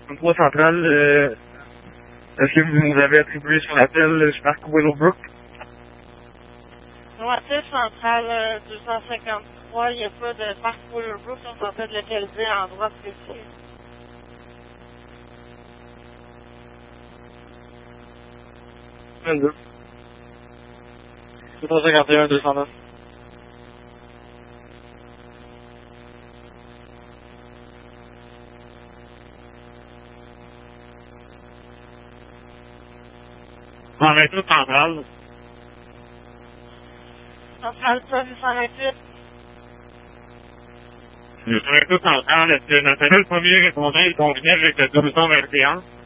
63 centrale, est-ce que vous nous avez attribué sur l'appel Spark Willowbrook? Noatif centrale 253, il n'y a pas de Spark Willowbrook, on s'en fait localiser à endroit précis. « 22. 251, 209. 128 centrale. Centrale 128. 128 centrale, est-ce que notre seul premier répondant est convenu avec le 221?